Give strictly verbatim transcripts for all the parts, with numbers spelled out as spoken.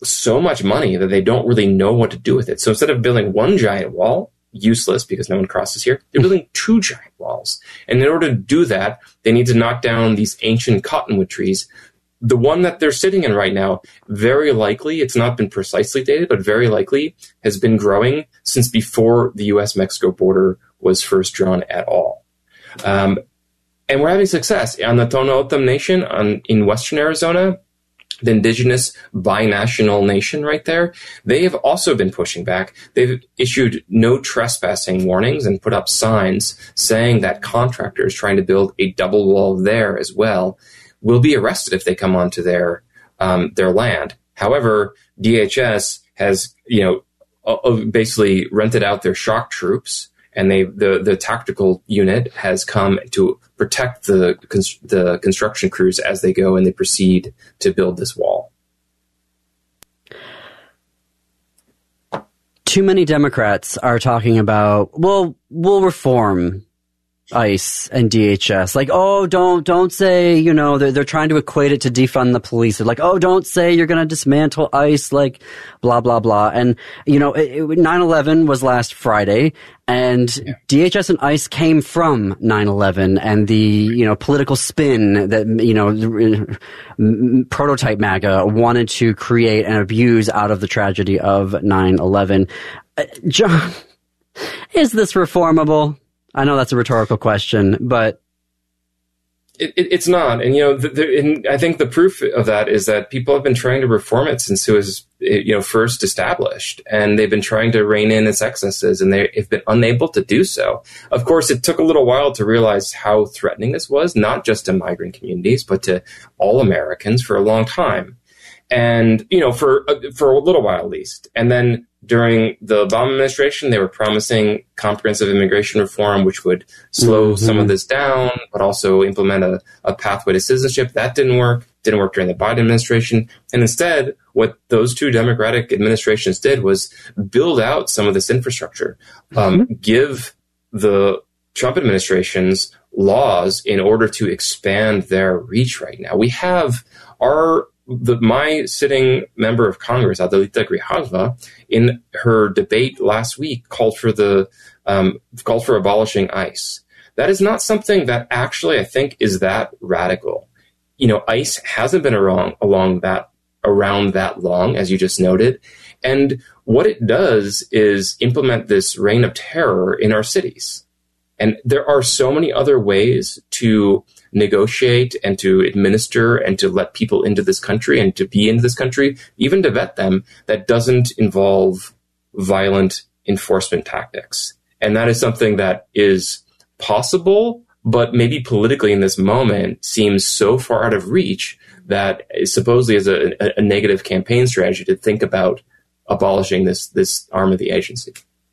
so much money that they don't really know what to do with it. So instead of building one giant wall, useless because no one crosses here, they're building two giant walls. And in order to do that, they need to knock down these ancient cottonwood trees. The one that they're sitting in right now, very likely, it's not been precisely dated, but very likely has been growing since before the U S Mexico border was first drawn at all. Um, and we're having success. On the Tohono O'odham Nation on, in western Arizona, the indigenous binational nation right there, they have also been pushing back. They've issued no trespassing warnings and put up signs saying that contractors trying to build a double wall there as well will be arrested if they come onto their um, their land. However, D H S has, you know, uh, basically rented out their shock troops, and they the the tactical unit has come to protect the the construction crews as they go and they proceed to build this wall. Too many Democrats are talking about, well, we'll reform ICE and D H S. Like, oh, don't don't say, you know, they're, they're trying to equate it to defund the police. They're like, oh, don't say you're going to dismantle ICE, like, blah, blah, blah. And, you know, nine eleven was last Friday, and yeah. D H S and ICE came from nine eleven and the, you know, political spin that, you know, prototype MAGA wanted to create and abuse out of the tragedy of nine eleven. Uh, John, is this reformable? I know that's a rhetorical question, but it, it, it's not. And, you know, the, the, and I think the proof of that is that people have been trying to reform it since it was, you know, first established, and they've been trying to rein in its excesses, and they have been unable to do so. Of course, it took a little while to realize how threatening this was, not just to migrant communities, but to all Americans for a long time. And, you know, for for a little while at least. And then during the Obama administration, they were promising comprehensive immigration reform, which would slow mm-hmm. some of this down, but also implement a, a pathway to citizenship. That didn't work. Didn't work during the Biden administration. And instead, what those two Democratic administrations did was build out some of this infrastructure, um, mm-hmm. give the Trump administration's laws in order to expand their reach right now. We have our The, my sitting member of Congress, Adelita Grijalva, in her debate last week, called for the um, called for abolishing ICE. That is not something that actually I think is that radical. You know, ICE hasn't been around along that around that long, as you just noted, and what it does is implement this reign of terror in our cities. And there are so many other ways to negotiate and to administer and to let people into this country and to be in this country, even to vet them, that doesn't involve violent enforcement tactics. And that is something that is possible, but maybe politically in this moment seems so far out of reach that it supposedly is a, a, a negative campaign strategy to think about abolishing this, this arm of the agency.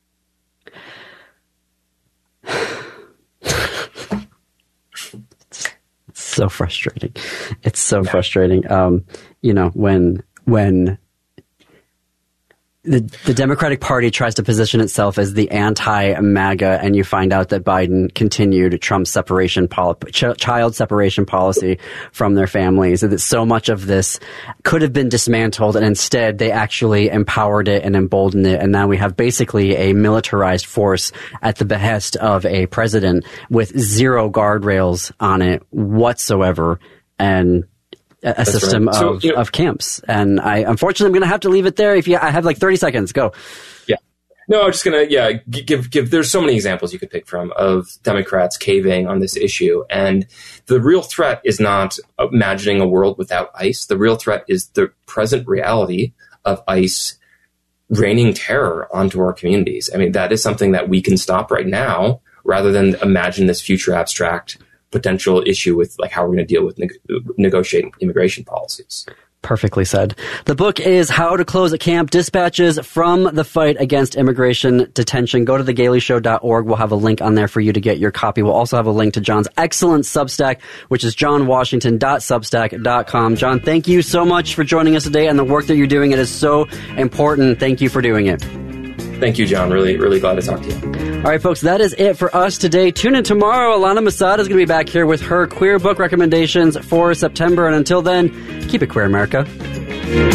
So frustrating. It's so frustrating. Um, you know, when when the the Democratic Party tries to position itself as the anti-MAGA, and you find out that Biden continued Trump's separation poli- ch- child separation policy from their families, and that so much of this could have been dismantled, and instead they actually empowered it and emboldened it, and now we have basically a militarized force at the behest of a president with zero guardrails on it whatsoever, and a That's system right. so, of, you know, of camps. And I, unfortunately, I'm going to have to leave it there. If you, I have like thirty seconds, go. Yeah. No, I'm just going to, yeah, give, give, there's so many examples you could pick from of Democrats caving on this issue. And the real threat is not imagining a world without ICE. The real threat is the present reality of ICE raining terror onto our communities. I mean, that is something that we can stop right now rather than imagine this future abstract potential issue with like how we're going to deal with neg- negotiating immigration policies. Perfectly said. The book is How to Close a Camp, Dispatches from the Fight Against Immigration Detention. Go to the gailey show dot org. We'll have a link on there for you to get your copy. We'll also have a link to John's excellent Substack, which is john washington dot substack dot com. John, thank you so much for joining us today and the work that you're doing. It is so important. Thank you for doing it. Thank you, John. Really, really glad to talk to you. All right, folks, that is it for us today. Tune in tomorrow. Alana Masada is going to be back here with her queer book recommendations for September. And until then, keep it queer, America.